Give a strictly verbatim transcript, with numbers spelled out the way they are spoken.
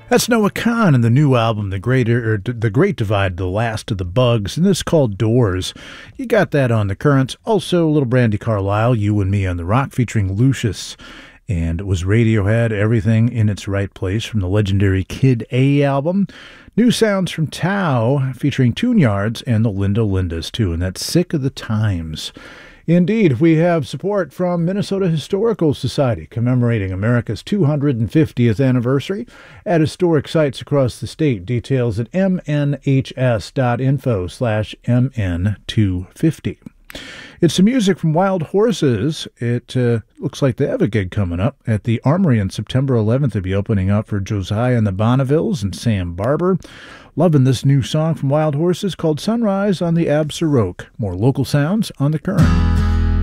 That's Noah Kahan and the new album, The Great, or The Great Divide, The Last of the Bugs, and this is called Doors. You got that on The Currents. Also, a little Brandy Carlisle, You and Me on the Rock, featuring Lucius. And it was Radiohead, Everything in Its Right Place, from the legendary Kid A album. New sounds from Tao, featuring Tune Yards and the Linda Lindas, too, and that's Sick of the Times. Indeed, we have support from Minnesota Historical Society, commemorating America's two hundred fiftieth anniversary at historic sites across the state. Details at m n h s dot info slash m n two fifty. It's some music from Wild Horses. It uh, looks like they have a gig coming up at the Armory on September eleventh. They'll be opening up for Josiah and the Bonnevilles and Sam Barber. Loving this new song from Wild Horses called Sunrise on the Ab Sirocco. More local sounds on The Current.